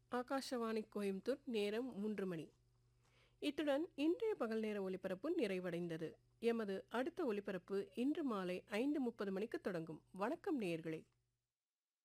ஆகாஷவாணி கோயம்புத்தூர் நேரம் 3 மணி. இத்துடன் இன்றைய பகல் நேர ஒலிபரப்பு நிறைவடைந்தது. எமது அடுத்த ஒலிபரப்பு இன்று மாலை 5:30 மணிக்கு தொடங்கும். வணக்கம் நேயர்களே.